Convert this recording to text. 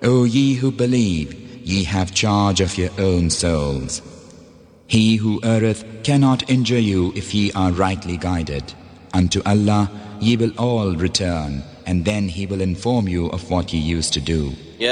O ye who believe, ye have charge of your own souls. He who erreth cannot injure you if ye are rightly guided. Unto Allah ye will all return, and then He will inform you of what ye used to do.